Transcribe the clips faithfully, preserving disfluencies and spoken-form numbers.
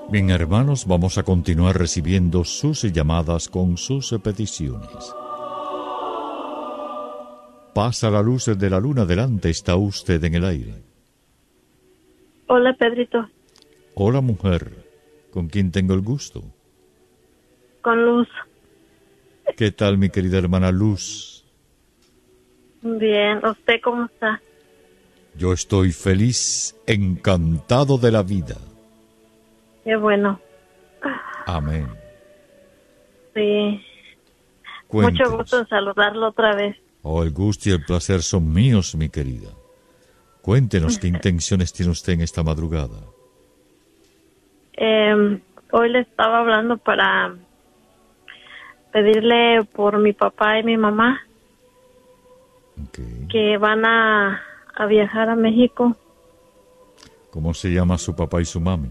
Bien, hermanos, vamos a continuar recibiendo sus llamadas con sus peticiones. Pasa la luz de la luna, delante está usted en el aire. Hola, Pedrito. Hola, mujer. ¿Con quién tengo el gusto? Con Luz. ¿Qué tal, mi querida hermana Luz? Bien, ¿usted cómo está? Yo estoy feliz, encantado de la vida. Qué bueno. Amén. Sí. Cuéntenos. Mucho gusto en saludarlo otra vez. Oh, el gusto y el placer son míos, mi querida. Cuéntenos qué intenciones tiene usted en esta madrugada. Eh, hoy le estaba hablando para pedirle por mi papá y mi mamá, Okay. que van a, a viajar a México. ¿Cómo se llama su papá y su mami?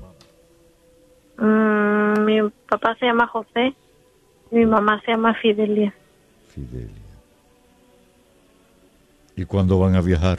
Mm, mi papá se llama José y mi mamá se llama Fidelia. Fidelia. ¿Y cuándo van a viajar?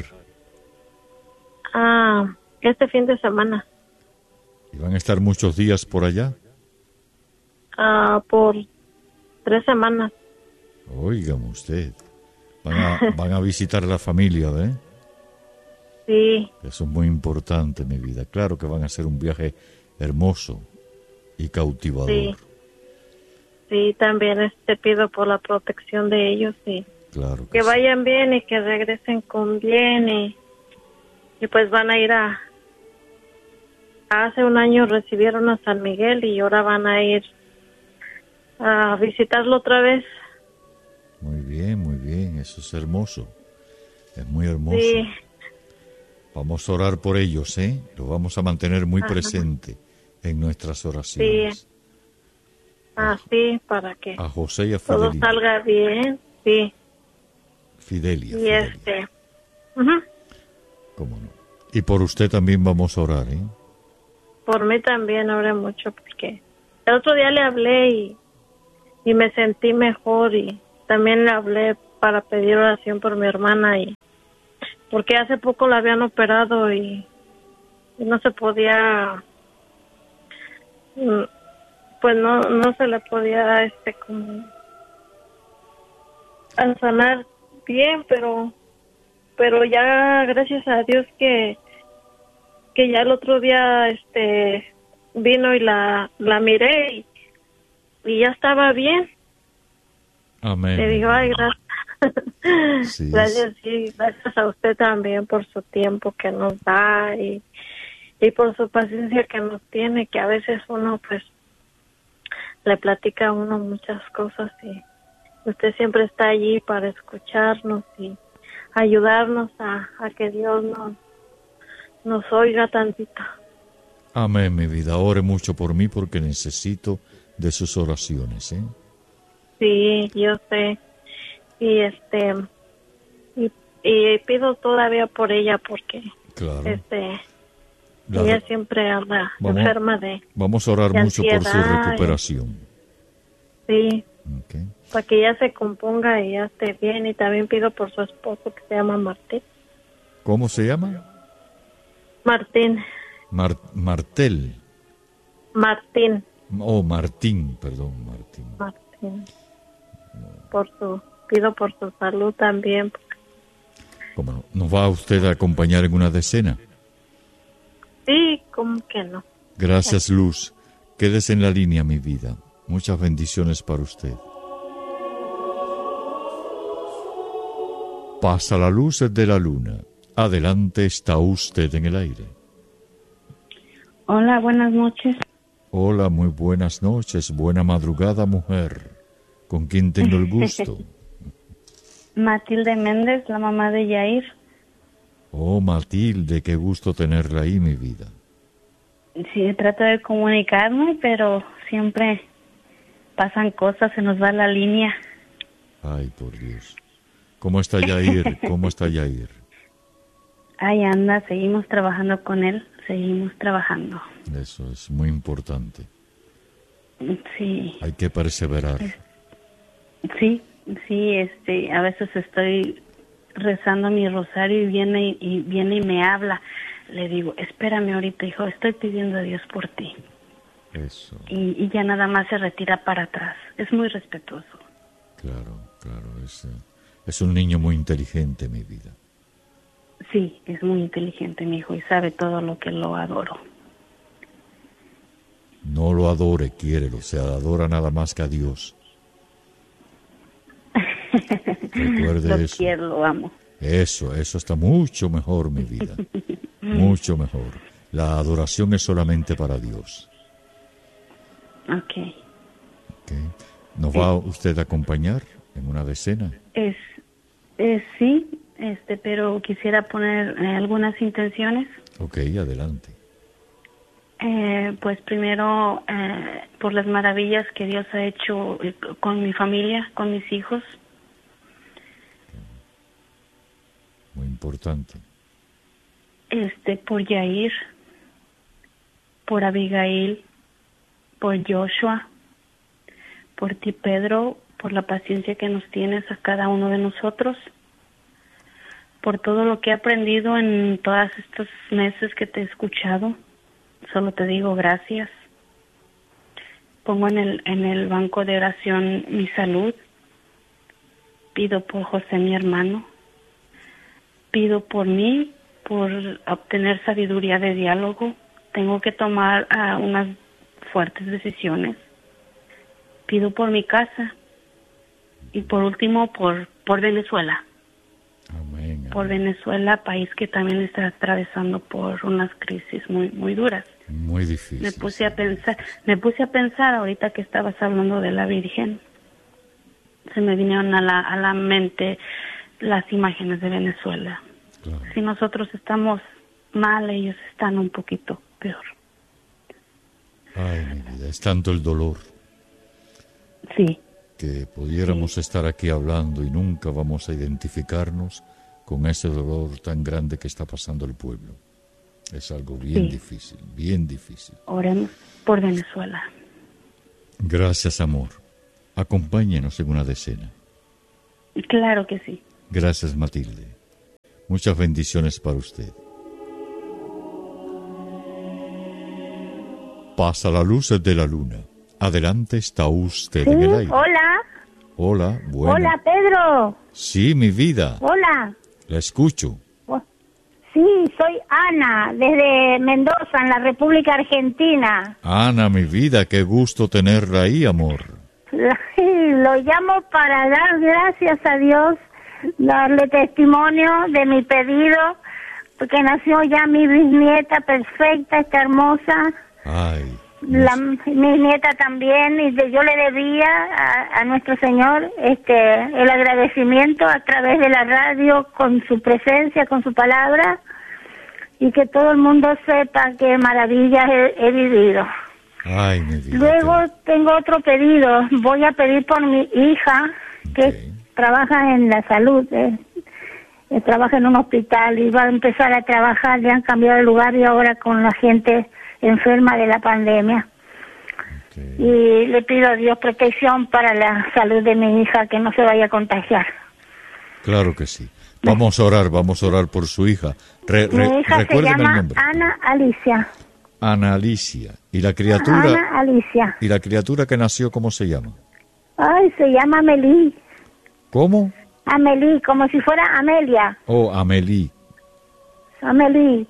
Ah, este fin de semana. ¿Y van a estar muchos días por allá? Ah, por tres semanas. Óigame usted. Van a, van a visitar a la familia, ¿eh? Sí. Eso es muy importante, mi vida. Claro que van a hacer un viaje hermoso y cautivador. Sí. Sí, también este pido por la protección de ellos y Claro que que sí. vayan bien y que regresen con bien y, y pues van a ir a... Hace un año recibieron a San Miguel y ahora van a ir a visitarlo otra vez. Muy bien, muy bien. Eso es hermoso. Es muy hermoso. Sí. Vamos a orar por ellos, ¿eh? Lo vamos a mantener muy Ajá. presente en nuestras oraciones. Sí. Así, para que A José y a todo Fidelia. salga bien. Sí. Fidelia, Y Fidelia. este... ujú. ¿Cómo no? Y por usted también vamos a orar, ¿eh? Por mí también oré mucho porque el otro día le hablé y, y me sentí mejor y también le hablé para pedir oración por mi hermana y porque hace poco la habían operado y, y no se podía, mm, pues no no se le podía este como a sanar bien, pero pero ya gracias a Dios que que ya el otro día este vino y la la miré y, y ya estaba bien. Amén. Le digo, ay, gracias. Sí, Gracias, sí, gracias a usted también por su tiempo que nos da y, y por su paciencia que nos tiene, que a veces uno pues le platica a uno muchas cosas y usted siempre está allí para escucharnos y ayudarnos a, a que Dios nos, nos oiga tantito. Amén, mi vida. Ore mucho por mí porque necesito de sus oraciones, ¿eh? Sí, yo sé. Y este y, y pido todavía por ella porque Claro. este La- ella siempre anda Vamos- enferma de Vamos a orar de mucho por su ansiedad, recuperación. sí, ¿Ok? para que ella se componga y ya esté bien. Y también pido por su esposo que se llama Martín. ¿Cómo se llama? Martín, Mar- Martel. Martín, Oh, Martín, perdón, Martín. Martín. Por su pido por su salud también. ¿Cómo no? ¿Nos va usted a acompañar en una decena? Sí, ¿cómo que no? Gracias, Luz. Quédese en la línea, mi vida. Muchas bendiciones para usted. Pasa la luz de la luna. Adelante está usted en el aire. Hola, buenas noches. Hola, muy buenas noches. Buena madrugada, mujer. ¿Con quién tengo el gusto? Matilde Méndez, la mamá de Yair. Oh, Matilde, qué gusto tenerla ahí, mi vida. Sí, trato de comunicarme, pero siempre pasan cosas, se nos va la línea. Ay, por Dios. ¿Cómo está Yair? ¿Cómo está Yair? Ahí anda, seguimos trabajando con él, seguimos trabajando. Eso es muy importante. Sí, Hay que perseverar. sí, sí, este, a veces estoy rezando mi rosario y viene y viene y me habla. Le digo, espérame ahorita, hijo, estoy pidiendo a Dios por ti. Eso. Y, y ya nada más se retira para atrás. Es muy respetuoso. Claro, claro. Es, eh, es un niño muy inteligente, mi vida. Sí, es muy inteligente mi hijo y sabe todo lo que lo adoro. No lo adore, quiérelo. Se adora nada más que a Dios. Recuerde lo eso. quiero, lo amo. Eso, eso está mucho mejor, mi vida. Mucho mejor. La adoración es solamente para Dios. Okay. Okay. ¿Nos va usted a acompañar en una decena? Es, es sí, este, pero quisiera poner eh, algunas intenciones. Ok, adelante. Eh, pues primero, eh, por las maravillas que Dios ha hecho eh, con mi familia, con mis hijos. Muy importante. Este, por Yair, por Abigail, por Joshua, por ti, Pedro, por la paciencia que nos tienes a cada uno de nosotros, por todo lo que he aprendido en todos estos meses que te he escuchado. Solo te digo gracias. Pongo en el, en el banco de oración mi salud. Pido por José, mi hermano. Pido por mí, por obtener sabiduría de diálogo. Tengo que tomar uh, unas fuertes decisiones. Pido por mi casa. Y por último, por, por Venezuela. Amén, amén. Por Venezuela, país que también está atravesando por unas crisis muy muy duras. Muy difícil. Me puse a pensar, me puse a pensar ahorita que estabas hablando de la Virgen. Se me vinieron a la a la mente las imágenes de Venezuela. Claro. Si nosotros estamos mal, ellos están un poquito peor. Ay, mi vida, es tanto el dolor Sí. que pudiéramos Sí. estar aquí hablando y nunca vamos a identificarnos con ese dolor tan grande que está pasando el pueblo. Es algo bien Sí. difícil, bien difícil. Oremos por Venezuela. Gracias, amor. Acompáñenos en una decena. Claro que sí. Gracias, Matilde. Muchas bendiciones para usted. Pasa la luz de la luna. Adelante está usted Sí, en el aire. hola, Hola, bueno. hola Pedro, Sí, mi vida. hola. La escucho. Oh, sí, soy Ana, desde Mendoza, en la República Argentina. Ana, mi vida, qué gusto tenerla ahí, amor. Lo llamo para dar gracias a Dios, darle testimonio de mi pedido, porque nació ya mi bisnieta perfecta, está hermosa. Ay. La, mi nieta también, y de- yo le debía a, a nuestro Señor este el agradecimiento a través de la radio, con su presencia, con su palabra, y que todo el mundo sepa qué maravillas he, he vivido. Ay, mi vida. Luego tengo otro pedido, voy a pedir por mi hija, que Ok. trabaja en la salud, eh, eh, trabaja en un hospital y va a empezar a trabajar, le han cambiado de lugar y ahora con la gente enferma de la pandemia. Ok. Y le pido a Dios protección para la salud de mi hija, que no se vaya a contagiar. Claro que sí. Vamos a orar, vamos a orar por su hija. Re- re- Mi hija se recuérdeme el llama nombre. Ana Alicia. Ana Alicia. ¿Y la criatura? Ana Alicia. ¿Y la criatura que nació, cómo se llama? Ay, se llama Amelie. ¿Cómo? Amelie, como si fuera Amelia. Oh, Amelie. Amelie.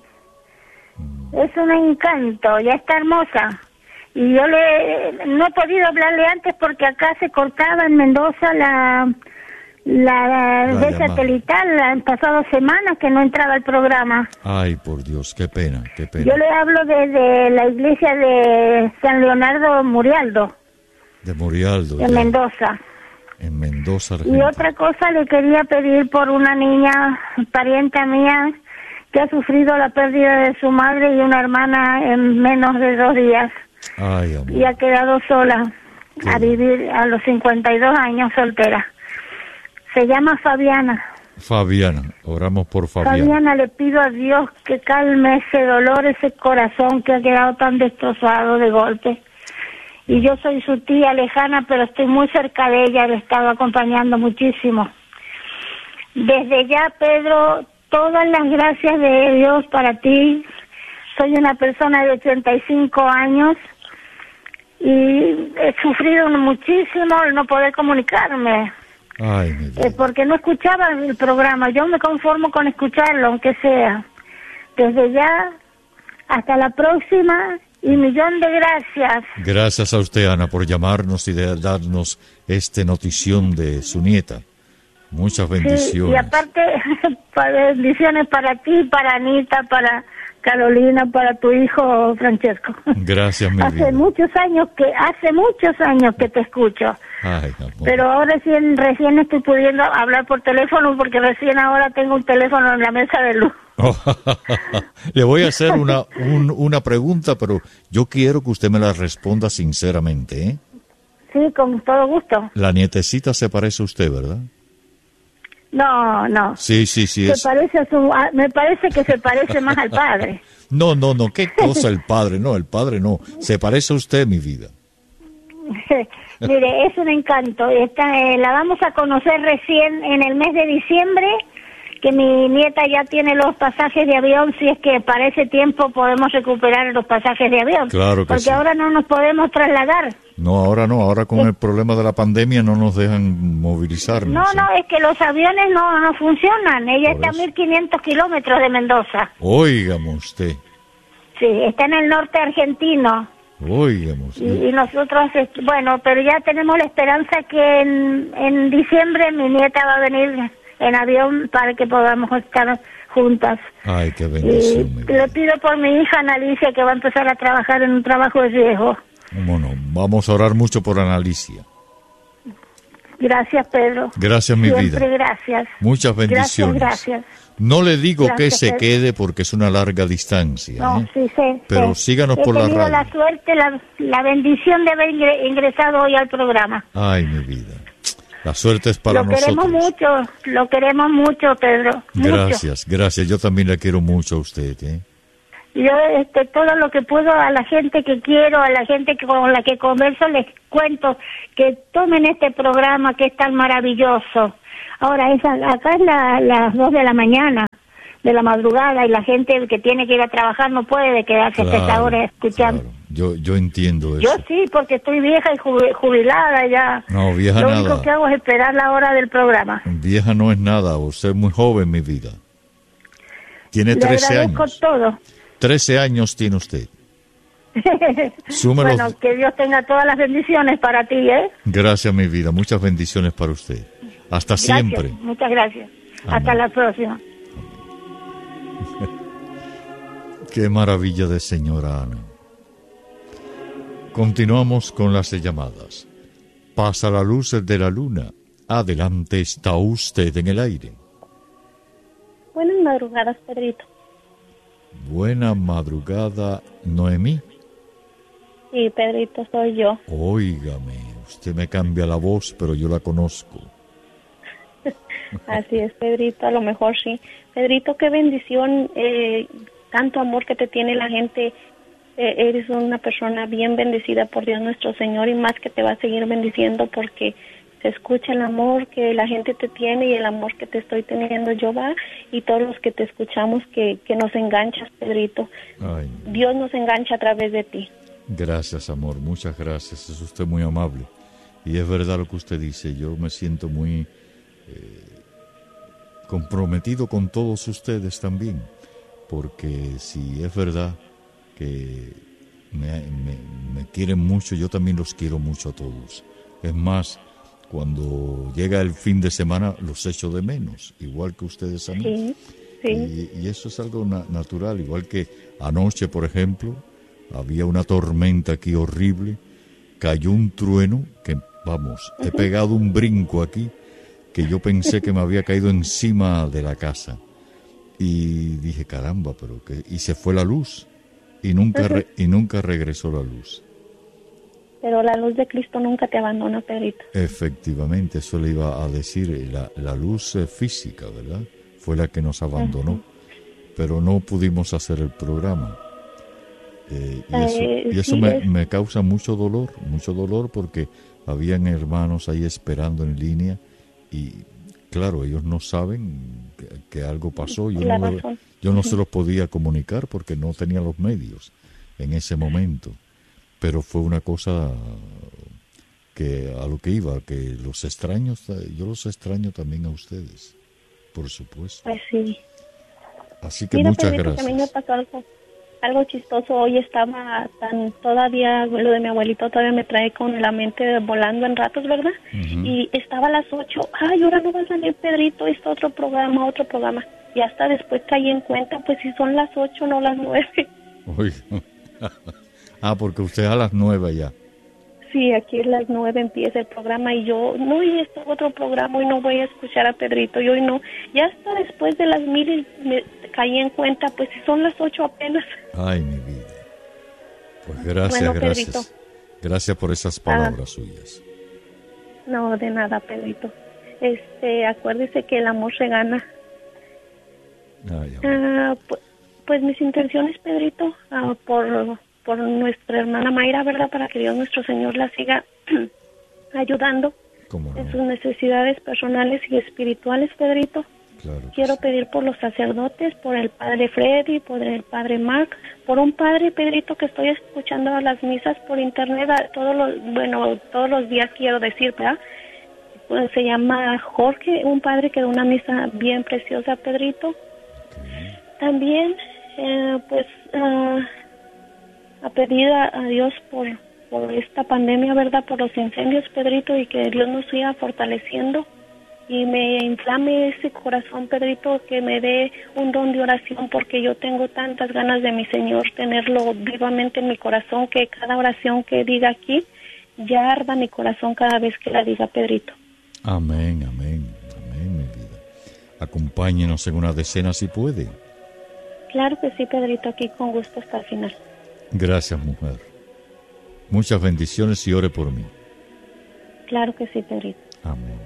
Es un encanto, ya está hermosa. Y yo le no he podido hablarle antes porque acá se cortaba en Mendoza la la, La red llamada. satelital. Han pasado semanas que no entraba el programa. Ay, por Dios, qué pena, qué pena. Yo le hablo desde la iglesia de San Leonardo Murialdo, De Morialdo. en ya, Mendoza. En Mendoza, Y Argentina. otra cosa le quería pedir por una niña, parienta mía, que ha sufrido la pérdida de su madre y una hermana en menos de dos días. Ay, amor. Y ha quedado sola Qué a bien. vivir a los cincuenta y dos años soltera. Se llama Fabiana. Fabiana, oramos por Fabiana. Fabiana, le pido a Dios que calme ese dolor, ese corazón que ha quedado tan destrozado de golpe. Y yo soy su tía lejana, pero estoy muy cerca de ella, le he estado acompañando muchísimo. Desde ya, Pedro, todas las gracias de Dios para ti. Soy una persona de ochenta y cinco años, y he sufrido muchísimo el no poder comunicarme. Ay, mi vida. Eh, porque no escuchaba el programa. Yo me conformo con escucharlo, aunque sea. Desde ya, hasta la próxima, y millón de gracias. Gracias a usted, Ana, por llamarnos y de darnos este notición de su nieta. Muchas bendiciones. Sí, y aparte, bendiciones para ti, para Anita, para Carolina, para tu hijo Francesco. Gracias, mi hace vida. muchos años que hace muchos años que te escucho. Ay, amor. Pero ahora recién recién estoy pudiendo hablar por teléfono porque recién ahora tengo un teléfono en la mesa de luz. Le voy a hacer una un, una pregunta, pero yo quiero que usted me la responda sinceramente, ¿eh? Sí, con todo gusto. La nietecita se parece a usted, ¿verdad? No, no. Sí, sí, sí. Se Es... parece a su, a- me parece que se parece más al padre. No, no, no. ¿Qué cosa el padre? No, el padre no. Se parece a usted, mi vida. Mire, es un encanto. Está, eh, la vamos a conocer recién en el mes de diciembre, que mi nieta ya tiene los pasajes de avión, si es que para ese tiempo podemos recuperar los pasajes de avión. Claro que porque sí. ahora no nos podemos trasladar. No, ahora no. Ahora con el problema de la pandemia no nos dejan movilizarnos. No, ¿eh? no, es que los aviones no, no funcionan. Ella Por está a eso. mil quinientos kilómetros de Mendoza. Óigame usted. Sí, está en el norte argentino. Óigame usted. Y, y nosotros, este, bueno, pero ya tenemos la esperanza que en, en diciembre mi nieta va a venir en avión para que podamos estar juntas. Ay, qué Y bendición, mi vida. le pido por mi hija Analicia, que va a empezar a trabajar en un trabajo de riesgo. ¿Cómo no? Vamos a orar mucho por Analicia. Gracias, Pedro. Gracias, mi Siempre vida. gracias. Muchas bendiciones. Gracias, gracias. No le digo Gracias, que se Pedro. quede porque es una larga distancia. No, ¿eh? sí sé. Pero sé. síganos He por la tenido radio. la suerte, la, la bendición de haber ingre- ingresado hoy al programa. Ay, mi vida. La suerte es para lo nosotros. queremos mucho, lo queremos mucho, Pedro. Mucho. Gracias, gracias. Yo también le quiero mucho a usted. ¿eh? Yo, este, todo lo que puedo a la gente que quiero, a la gente que, con la que converso, les cuento que tomen este programa que es tan maravilloso. Ahora, es, a- acá es la, las dos de la mañana, de la madrugada, y la gente que tiene que ir a trabajar no puede quedarse hasta esa hora escuchando. claro. Yo, yo entiendo Yo eso. sí, porque estoy vieja y jubi- jubilada ya. No, vieja Lo nada. único que hago es esperar la hora del programa. Vieja no es nada. Usted es muy joven, mi vida. Tiene Le trece agradezco años. todo. trece años tiene usted. Súmelo. Bueno, que Dios tenga todas las bendiciones para ti, ¿eh? Gracias, mi vida. Muchas bendiciones para usted. Hasta Gracias, siempre. muchas gracias. Amén. Hasta la próxima. Qué maravilla de señora Ana. Continuamos con las llamadas. Pasa la luz de la luna. Adelante, está usted en el aire. Buenas madrugadas, Pedrito. Buena madrugada, Noemí. Sí, Pedrito, soy yo. Óigame, usted me cambia la voz, pero yo la conozco. Así es, Pedrito, a lo mejor sí. Pedrito, qué bendición, eh, tanto amor que te tiene la gente. Eh, eres una persona bien bendecida por Dios nuestro Señor, y más que te va a seguir bendiciendo porque se escucha el amor que la gente te tiene y el amor que te estoy teniendo yo, va, y todos los que te escuchamos que, que nos enganchas, Pedrito. Ay, Dios nos engancha a través de ti. gracias, amor, muchas gracias. Es usted muy amable. Y es verdad lo que usted dice. Yo me siento muy eh, comprometido con todos ustedes también. Porque si es verdad que me, me, me quieren mucho, yo también los quiero mucho a todos. Es más, cuando llega el fin de semana los echo de menos, igual que ustedes a mí. Sí, sí. Y, y eso es algo na- natural, igual que anoche, por ejemplo, había una tormenta aquí horrible, cayó un trueno que, vamos, he pegado un brinco aquí que yo pensé que me había caído encima de la casa. Y dije, caramba, pero que... Y se fue la luz, y nunca, re- y nunca regresó la luz. Pero la luz de Cristo nunca te abandona, Pedrito. Efectivamente, eso le iba a decir, la, la luz eh, física, ¿verdad? Fue la que nos abandonó, uh-huh. Pero no pudimos hacer el programa. Eh, y eso, Eh, y eso sí, me, es- me causa mucho dolor, mucho dolor porque habían hermanos ahí esperando en línea y claro, ellos no saben que, que algo pasó. Yo La no, razón. yo no se los podía comunicar porque no tenía los medios en ese momento. pero fue una cosa que a lo que iba, que los extraños, yo los extraño también a ustedes, por supuesto. Pues sí. Así que Mira, muchas Pedrito, gracias. Que a mí me pasó algo, algo chistoso. Hoy estaba tan, todavía, lo de mi abuelito todavía me trae con la mente volando en ratos, ¿verdad? Uh-huh. Y estaba a las ocho, ay, ahora no va a salir Pedrito, está otro programa, otro programa. Y hasta después caí en cuenta, pues si son las ocho, no las nueve. Uy. Ah, porque usted a las nueve ya. Sí, aquí a las nueve empieza el programa y yo, no, y este otro programa, y no voy a escuchar a Pedrito, y hoy no. Ya hasta después de las mil me caí en cuenta, pues si son las ocho apenas. Ay, mi vida. Pues gracias, bueno, gracias. Pedrito. Gracias por esas palabras ah, suyas. No, de nada, Pedrito. Este, acuérdese que el amor se gana. Ay, ah, pues, pues mis intenciones, Pedrito, ah, por... por nuestra hermana Mayra, ¿verdad? Para que Dios nuestro Señor la siga ayudando ¿Cómo no? en sus necesidades personales y espirituales, Pedrito. Claro. Quiero sí. pedir por los sacerdotes, por el padre Freddy, por el padre Mark, por un padre, Pedrito, que estoy escuchando a las misas por internet, a todos los, bueno, todos los días quiero decir, ¿verdad? Pues se llama Jorge, un padre que da una misa bien preciosa, Pedrito. Okay. También, eh, pues... Uh, a pedir a, a Dios por, por esta pandemia, ¿verdad? Por los incendios, Pedrito, y que Dios nos siga fortaleciendo y me inflame ese corazón, Pedrito, que me dé un don de oración, porque yo tengo tantas ganas de mi Señor tenerlo vivamente en mi corazón, que cada oración que diga aquí ya arda mi corazón cada vez que la diga, Pedrito. Amén, amén, amén, mi vida. Acompáñenos en una decena si puede. Claro que sí, Pedrito, aquí con gusto hasta el final. Gracias, mujer. Muchas bendiciones y ore por mí. Claro que sí, Pedrito. Amén.